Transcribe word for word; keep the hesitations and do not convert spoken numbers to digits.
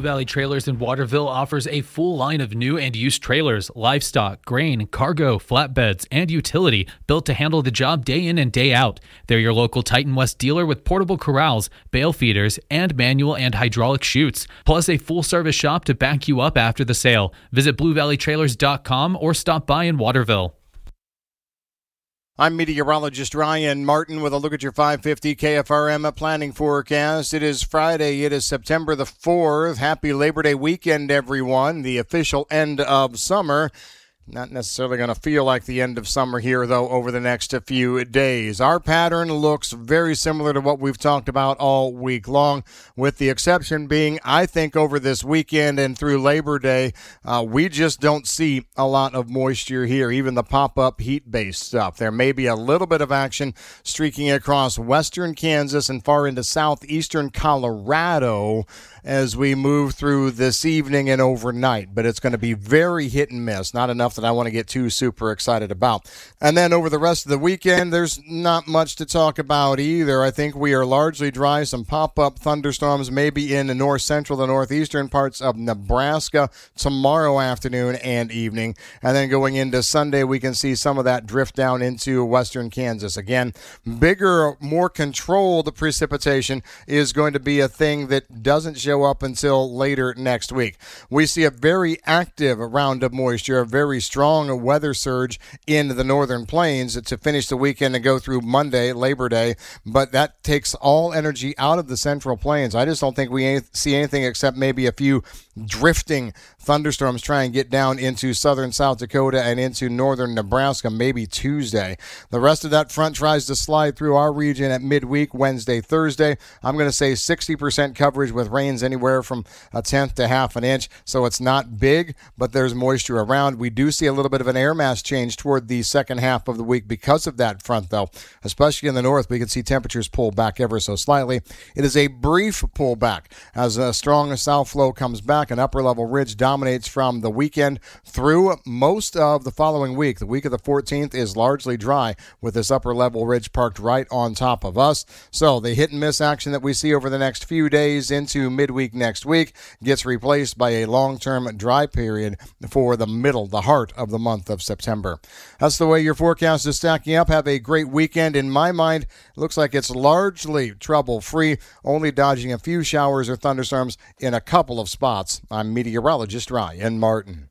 Blue Valley Trailers in Waterville offers a full line of new and used trailers, livestock, grain, cargo, flatbeds, and utility built to handle the job day in and day out. They're your local Titan West dealer with portable corrals, bale feeders, and manual and hydraulic chutes, plus a full-service shop to back you up after the sale. Visit blue valley trailers dot com or stop by in Waterville. I'm meteorologist Ryan Martin with a look at your five fifty K F R M planning forecast. It is Friday. It is September the fourth. Happy Labor Day weekend, everyone. The official end of summer. Not necessarily going to feel like the end of summer here, though, over the next few days. Our pattern looks very similar to what we've talked about all week long, with the exception being, I think, over this weekend and through Labor Day, uh, we just don't see a lot of moisture here, even the pop-up heat-based stuff. There may be a little bit of action streaking across western Kansas and far into southeastern Colorado as we move through this evening and overnight, but it's going to be very hit and miss, not enough that I want to get too super excited about. And then over the rest of the weekend, there's not much to talk about either. I think we are largely dry, some pop-up thunderstorms maybe in the north central, the northeastern parts of Nebraska tomorrow afternoon and evening, and then going into Sunday, we can see some of that drift down into western Kansas. Again, bigger, more controlled precipitation is going to be a thing that doesn't show up until later next week. We see a very active round of moisture, a very strong weather surge in the northern plains to finish the weekend and go through Monday, Labor Day, but that takes all energy out of the central plains. I just don't think we see anything except maybe a few drifting thunderstorms try and get down into southern South Dakota and into northern Nebraska maybe Tuesday. The rest of that front tries to slide through our region at midweek, Wednesday, Thursday. I'm going to say sixty percent coverage with rains anywhere from a tenth to half an inch, so it's not big, but there's moisture around. We do see a little bit of an air mass change toward the second half of the week because of that front, though. Especially in the north, we can see temperatures pull back ever so slightly. It is a brief pullback as a strong south flow comes back. An upper-level ridge dominates from the weekend through most of the following week. The week of the fourteenth is largely dry with this upper-level ridge parked right on top of us. So the hit-and-miss action that we see over the next few days into midweek next week gets replaced by a long-term dry period for the middle, the heart of the month of September. That's the way your forecast is stacking up. Have a great weekend. In my mind, it looks like it's largely trouble-free, only dodging a few showers or thunderstorms in a couple of spots. I'm meteorologist Ryan Martin.